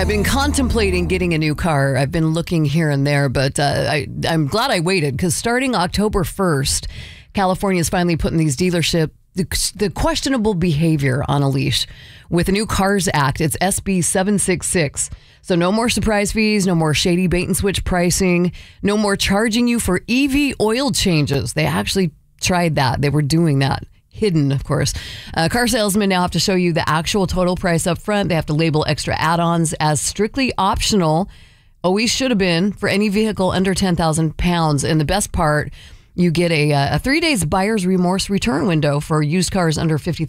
I've been contemplating getting a new car. I've been looking here and there, but I'm glad I waited because starting October 1st, California is finally putting these the questionable behavior on a leash with the new Cars Act. It's SB 766. So no more surprise fees, no more shady bait and switch pricing, no more charging you for EV oil changes. They actually tried that. They were doing that. Hidden, of course. Car salesmen now have to show you the actual total price up front. They have to label extra add-ons as strictly optional. Always should have been for any vehicle under 10,000 pounds. And the best part, you get a 3 days buyer's remorse return window for used cars under 50,000.